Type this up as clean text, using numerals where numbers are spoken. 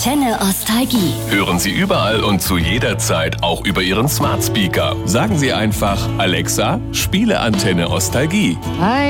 Antenne Ostalgie. Hören Sie überall und zu jeder Zeit auch über Ihren Smart Speaker. Sagen Sie einfach: Alexa, spiele Antenne Ostalgie. Hi.